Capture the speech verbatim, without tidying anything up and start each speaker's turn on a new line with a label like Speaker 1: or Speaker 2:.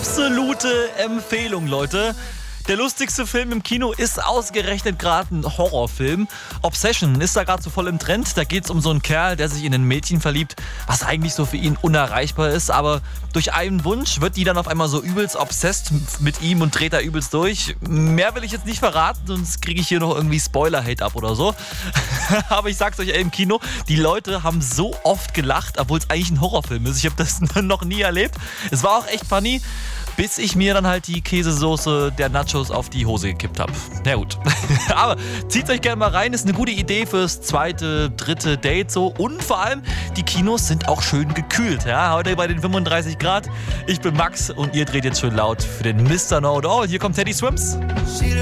Speaker 1: Absolute Empfehlung, Leute. Der lustigste Film im Kino ist ausgerechnet gerade ein Horrorfilm. Obsession ist da gerade so voll im Trend. Da geht es um so einen Kerl, der sich in ein Mädchen verliebt, was eigentlich so für ihn unerreichbar ist. Aber durch einen Wunsch wird die dann auf einmal so übelst obsessed mit ihm und dreht da übelst durch. Mehr will ich jetzt nicht verraten, sonst kriege ich hier noch irgendwie Spoiler-Hate ab oder so. Aber ich sag's euch ey, im Kino, die Leute haben so oft gelacht, obwohl es eigentlich ein Horrorfilm ist. Ich habe das noch nie erlebt. Es war auch echt funny, bis ich mir dann halt die Käsesoße der Nachos auf die Hose gekippt habe. Na gut. Aber zieht euch gerne mal rein, ist eine gute Idee fürs zweite, dritte Date so. Und vor allem, die Kinos sind auch schön gekühlt. Ja? Heute bei den fünfunddreißig Grad. Ich bin Max und ihr dreht jetzt schön laut für den Mister Know It All. Hier kommt Teddy Swims.